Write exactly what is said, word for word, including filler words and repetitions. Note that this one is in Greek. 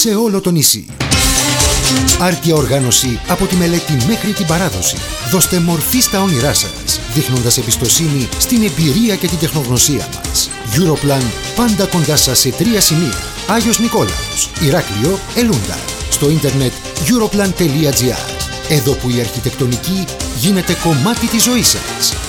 σε όλο το νησί. Άρτια οργάνωση από τη μελέτη μέχρι την παράδοση. Δώστε μορφή στα όνειρά σας, δείχνοντας εμπιστοσύνη στην εμπειρία και την τεχνογνωσία μας. Europlan, πάντα κοντά σας σε τρία σημεία. Άγιος Νικόλαος, Ηράκλειο, Ελούντα. Στο ίντερνετ europlan τελεία gr. Εδώ που η αρχιτεκτονική γίνεται κομμάτι της ζωής σας.